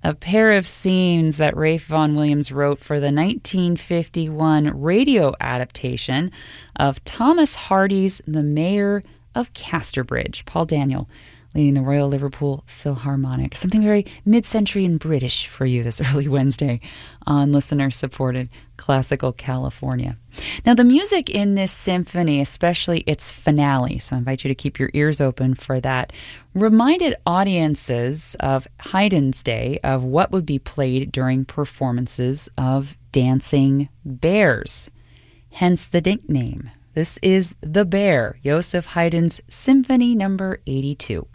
a pair of scenes that Ralph Vaughan Williams wrote for the 1951 radio adaptation of Thomas Hardy's The Mayor of Casterbridge. Paul Daniel leading the Royal Liverpool Philharmonic. Something very mid-century and British for you this early Wednesday on listener-supported Classical California. Now, the music in this symphony, especially its finale, so I invite you to keep your ears open for that, reminded audiences of Haydn's day of what would be played during performances of Dancing Bears, hence the nickname. This is The Bear, Joseph Haydn's Symphony No. 82.